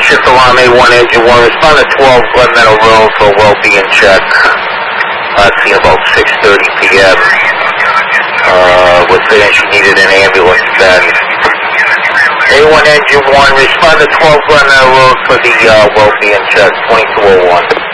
shift alarm A1 engine 1. Respond to 12 Glen Meadow Road for well-being check. Seen about 6:30 p.m. Was saying she needed an ambulance then. A1 engine 1, respond to 12 Glen Meadow Road for the well-being check, 2201.